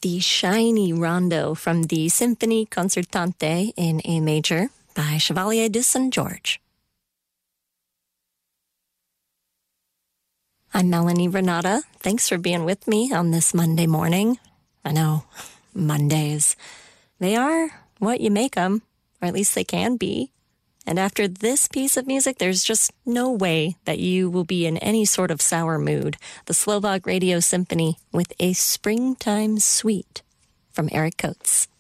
the shiny rondo from the Symphonie Concertante in A major by Chevalier de St. George. I'm Melanie Renata. Thanks for being with me on this Monday morning. I know, Mondays. They are what you make them, or at least they can be. And after this piece of music, there's just no way that you will be in any sort of sour mood. The Slovak Radio Symphony with a Springtime Suite from Eric Coates.